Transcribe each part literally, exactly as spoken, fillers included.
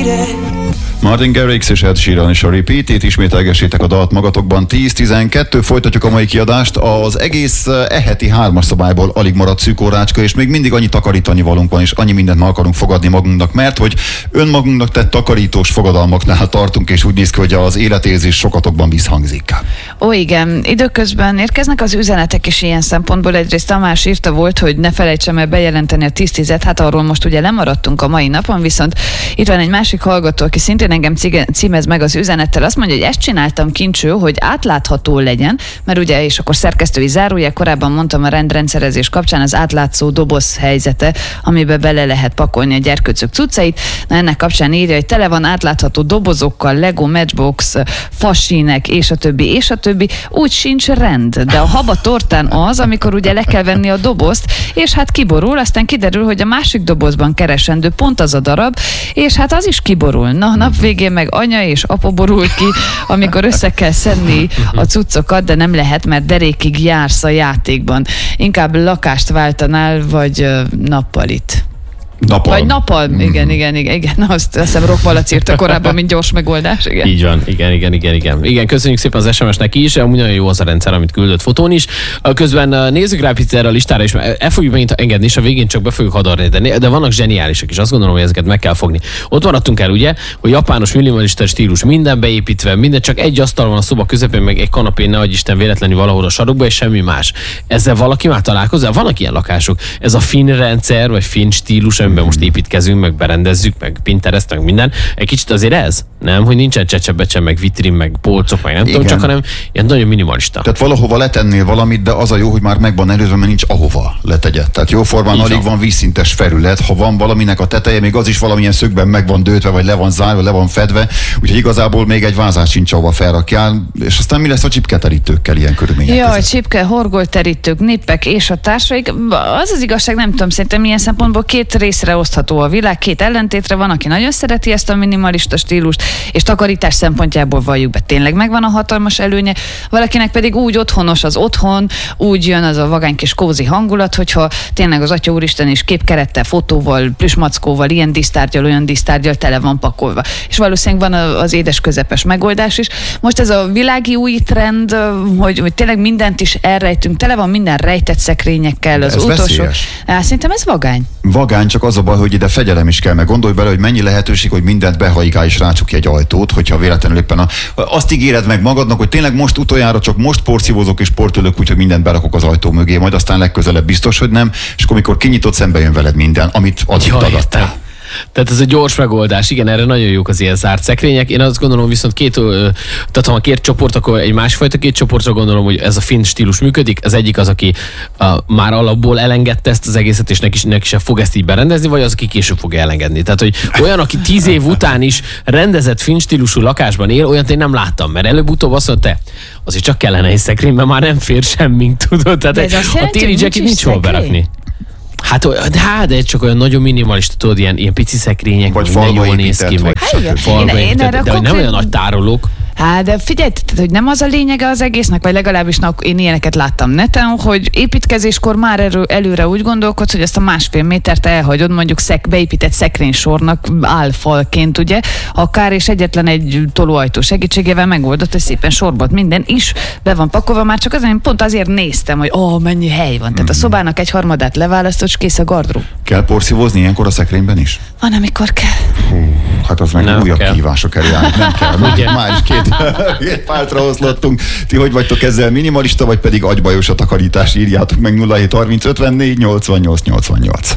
Martin Garrix és Ed Sheeran és a Repeat, itt ismételgessétek a dalt magatokban. tíz tizenkettő, folytatjuk a mai kiadást. Az egész eheti hármas szabályból alig maradt szűk órácska, és még mindig annyi takarítani valunk van, és annyi mindent meg akarunk fogadni magunknak, mert hogy önmagunknak tett takarítós fogadalmaknál tartunk, és úgy néz ki, hogy az életérzés sokatokban visszhangzik. Ó, igen, időközben érkeznek az üzenetek is ilyen szempontból. Egyrészt Tamás írta volt, hogy ne felejtsem el bejelenteni a tíz tízet, hát arról most ugye lemaradtunk a mai napon, viszont itt van egy másik hallgató, aki szintén engem címez meg az üzenettel, azt mondja, hogy ezt csináltam, Kincső, hogy átlátható legyen, mert ugye, és akkor szerkesztői zárója, korábban mondtam a rendrendszerezés kapcsán az átlátszó doboz helyzete, amibe bele lehet pakolni a gyerkőcök cuccait. Na, ennek kapcsán írja, hogy tele van átlátható dobozokkal, Lego, Matchbox, fasínek, és a többi, és a többi. Úgy sincs rend, de a haba tortán az, amikor ugye le kell venni a dobozt, és hát kiborul, aztán kiderül, hogy a másik dobozban keresendő pont az a darab, és hát az is kiborul. Na, nap végén meg anya és apa borul ki, amikor össze kell szedni a cuccokat, de nem lehet, mert derékig jársz a játékban. Inkább lakást váltanál, vagy nappalit. Napalm. Vagy napalm, mm. igen, igen, igen, igen. Na, azt hiszem Rock Malac írta korábban, mint gyors megoldás, igen. Így van, igen, igen, igen, igen. Igen, köszönjük szépen az es em es-nek is, amúgy nagyon jó az a rendszer, amit küldött fotón is. Közben nézzük rá picit erre a listára, és el fogjuk megint engedni, és a végén csak be fogjuk hadarni, de, de vannak zseniálisak is, azt gondolom, hogy ezeket meg kell fogni. Ott maradtunk el, ugye, hogy japános minimalista stílus, minden beépítve, minden, csak egy asztal van a szoba közepén, meg egy kanapé, ne adj Isten véletlenül valahol a sarokba, és semmi más. Ezzel valaki már találkozzál? Vannak ilyen lakások. Ez a finn rendszer, vagy finn stílus, amiben most építkezünk, meg berendezzük, meg Pinterest, meg minden. Egy kicsit azért ez, nem? Hogy nincsen csecsebecse, meg vitrin, meg polcok, meg nem igen. tudom, csak hanem ilyen nagyon minimalista. Tehát valahova letennél valamit, de az a jó, hogy már megvan előzve, mert nincs ahova letegyed. Tehát jóformán alig van vízszintes felület, ha van valaminek a teteje, még az is valamilyen szögben meg van dőtve, vagy le van zárva, le van fedve, úgyhogy igazából még egy vázás sincs, ahova felrakjál, és aztán mi lesz a csipketerítőkkel ilyen körülmények Jaj, között? csipke, horgolterítők, nippek és a társaik. Az az igazság, nem tudom, szerintem milyen szempontból két részre osztható a világ, két ellentétre van, aki nagyon szereti ezt a minimalista stílust, és takarítás szempontjából valljuk be, tényleg megvan a hatalmas előnye, valakinek pedig úgy otthonos az otthon, úgy jön az a vagány kis kózi hangulat, hogyha tényleg az Atya Úristen is képkerettel, fotóval, plüsmackóval, ilyen dísztárgyal, olyan dísztárgyal tele van pakolva. És valószínűleg van az édes közepes megoldás is. Most ez a világi új trend, hogy, hogy tényleg mindent is elrejtünk, tele van minden rejtett szekrényekkel, az ez utolsó. Á, szerintem ez vagány. Vagány, csak az a baj, hogy ide fegyelem is kell, meg gondolj bele, hogy mennyi lehetőség, hogy mindent behajikál és rácsukj egy ajtót, hogyha véletlenül éppen a, azt ígéred meg magadnak, hogy tényleg most utoljára csak most porszívózok és portölök, úgyhogy mindent berakok az ajtó mögé, majd aztán legközelebb biztos, hogy nem, és akkor mikor kinyitod, szembe jön veled minden, amit addig tagadtál. Tehát ez egy gyors megoldás, igen, erre nagyon jók az ilyen zárt szekrények. Én azt gondolom viszont két, tehát ha két csoport, akkor egy másfajta két csoportra gondolom, hogy ez a finn stílus működik. Az egyik az, aki a, már alapból elengedte ezt az egészet, és neki, neki sem fog ezt így berendezni, vagy az, aki később fogja elengedni. Tehát, hogy olyan, aki tíz év után is rendezett finn stílusú lakásban él, olyat én nem láttam, mert előbb-utóbb azt mondta, te, azért csak kellene egy szekrény, mert már nem fér semmink, tudod. Tehát a téli jacket nincs hol berakni. Hát, de, hát, de csak olyan nagyon minimalista, tudod, ilyen, ilyen pici szekrények, vagy minden jól néz ki, meg falba épített, de konkrét... nem olyan nagy tárolók. Hát, de figyelj, hogy nem az a lényege az egésznek, vagy legalábbis na, én ilyeneket láttam neten, hogy építkezéskor már erő, előre úgy gondolkodsz, hogy ezt a másfél métert elhagyod, mondjuk szek, beépített szekrénysornak álfalként, ugye, akár és egyetlen egy tolóajtó segítségével megoldott, hogy szépen sorbat minden is be van pakolva, már csak azért, pont azért néztem, hogy ó, oh, mennyi hely van. Tehát a szobának egy harmadát leválasztott, és kész a gardrób. Kell porszívózni ilyenkor a szekrényben is? Van, amikor kell. Hú, hát az meg nem újabb kell. kihívások elé állni. Nem kell. Már, már is két, két pártra oszlottunk. Ti hogy vagytok ezzel, minimalista, vagy pedig agybajos a takarítás? Írjátok meg nulla hét harminc ötvennégy nyolcvannyolc nyolcvannyolc.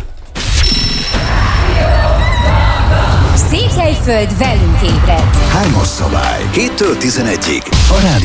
Székelyföld velünk ébred. Hármas szabály. héttől tizenegyig. A rádió